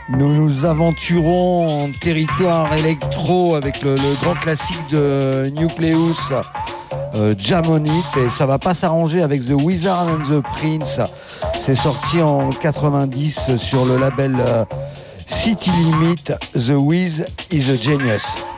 Nous nous aventurons en territoire électro avec le grand classique de Nucleus, Jam on It, et ça va pas s'arranger avec The Wizard and the Prince. C'est sorti en 90 sur le label City Limit. The Wiz is a Genius.